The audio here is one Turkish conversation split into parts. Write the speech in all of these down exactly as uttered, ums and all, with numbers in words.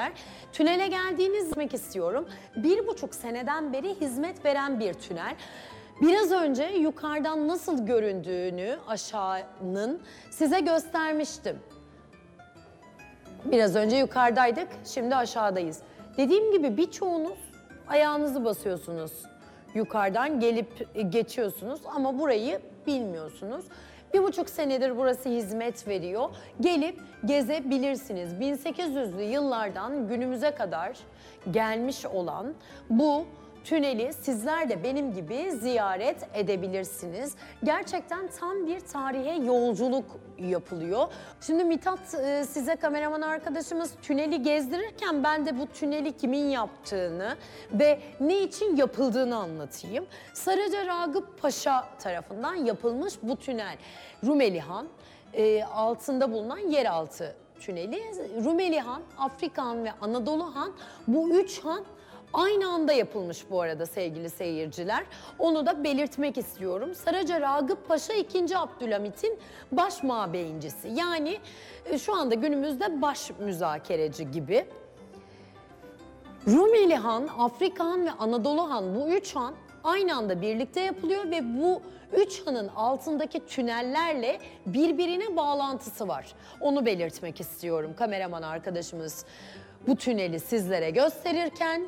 seyirciler. Tünele geldiğiniz gitmek istiyorum. Bir buçuk seneden beri hizmet veren bir tünel. Biraz önce yukarıdan nasıl göründüğünü aşağının size göstermiştim. Biraz önce yukarıdaydık, şimdi aşağıdayız. Dediğim gibi birçoğunuz ayağınızı basıyorsunuz. Yukarıdan gelip geçiyorsunuz ama burayı bilmiyorsunuz. Bir buçuk senedir burası hizmet veriyor. Gelip gezebilirsiniz. bin sekiz yüzlü yıllardan günümüze kadar gelmiş olan bu tüneli sizler de benim gibi ziyaret edebilirsiniz. Gerçekten tam bir tarihe yolculuk yapılıyor. Şimdi Mithat size kameraman arkadaşımız tüneli gezdirirken ben de bu tüneli kimin yaptığını ve ne için yapıldığını anlatayım. Sarıca Ragıp Paşa tarafından yapılmış bu tünel. Rumeli Han altında bulunan yeraltı tüneli. Rumeli Han, Afrika Han ve Anadolu Han, bu üç han aynı anda yapılmış bu arada sevgili seyirciler. Onu da belirtmek istiyorum. Sarıca Ragıp Paşa ikinci. Abdülhamit'in baş mabeyincisi. Yani şu anda günümüzde baş müzakereci gibi. Rumeli Han, Afrika Han ve Anadolu Han, bu üç han aynı anda birlikte yapılıyor ve bu üç hanın altındaki tünellerle birbirine bağlantısı var. Onu belirtmek istiyorum. Kameraman arkadaşımız bu tüneli sizlere gösterirken,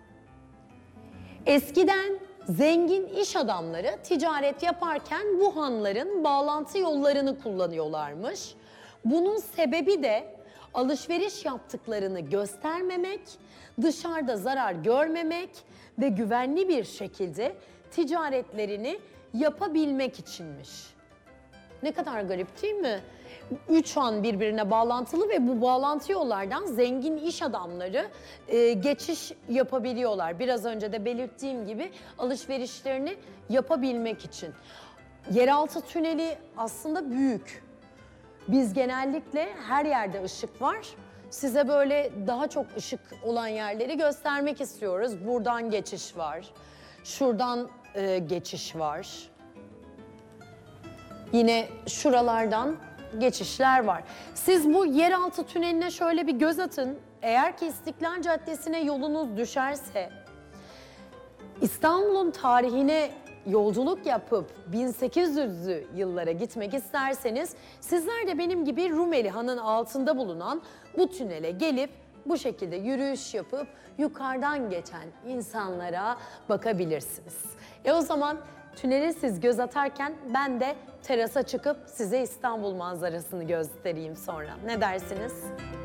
eskiden zengin iş adamları ticaret yaparken bu hanların bağlantı yollarını kullanıyorlarmış. Bunun sebebi de alışveriş yaptıklarını göstermemek, dışarıda zarar görmemek ve güvenli bir şekilde ticaretlerini yapabilmek içinmiş. Ne kadar garip değil mi? Üç han birbirine bağlantılı ve bu bağlantı yollardan zengin iş adamları e, geçiş yapabiliyorlar. Biraz önce de belirttiğim gibi alışverişlerini yapabilmek için. Yeraltı tüneli aslında büyük. Biz genellikle her yerde ışık var. Size böyle daha çok ışık olan yerleri göstermek istiyoruz. Buradan geçiş var. Şuradan e, geçiş var. Yine şuralardan geçişler var. Siz bu yeraltı tüneline şöyle bir göz atın. Eğer ki İstiklal Caddesi'ne yolunuz düşerse, İstanbul'un tarihine yolculuk yapıp bin sekiz yüzlü yıllara gitmek isterseniz, sizler de benim gibi Rumeli Han'ın altında bulunan bu tünele gelip bu şekilde yürüyüş yapıp yukarıdan geçen insanlara bakabilirsiniz. E o zaman tünele siz göz atarken ben de terasa çıkıp size İstanbul manzarasını göstereyim sonra. Ne dersiniz?